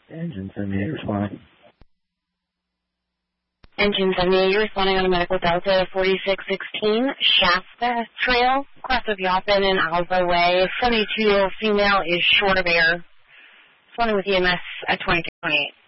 Engine 78 responding. Engine 78, you're responding on a medical Delta 4616, Shasta Trail, cross of Yoppin and Alva Way. 72-year-old female is short of air. Responding with EMS at 2328.